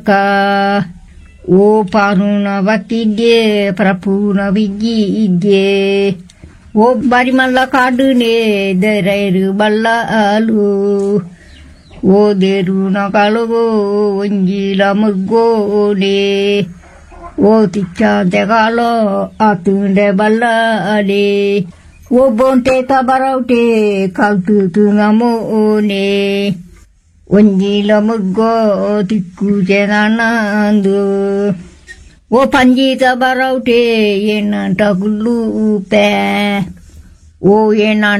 ತಕ ಓ ಪಾರುನ ಬಕ್ಕಿದ್ದೆ ಪ್ರಪೂನ ವಿಗ್ಗಿದ್ದೆ ಓ ಬರಿಮಲ್ಲ ಕಾಡುನೆ ದರೈರು ಬಲ್ಲಾಲು ಓ ದೇರುನ ಕಳುಗೋ ಒಂಜಿಲ ಮುಗ್ಗೋನೆ ಓ ತಿಚ್ಚಾಂತೆ ಕಾಲೋ ಆತುಂಡೆ ಬಲ್ಲಾಲೆ ಓ ಬೊಂಟೆ ತಬರೌಟೆ ಕಲ್ತು ತುಂಗಮೋನೆ ಒಂಜಿಲ ಮುಗ್ಗೋ ತಿಕ್ಕುಜೆ ನನ್ನಂದು ಓ ಪಂಜೀತ ಬರೌಟೆ ಏನಂಟ ಗುಲ್ಲೂಪೆ ಓ ಏನ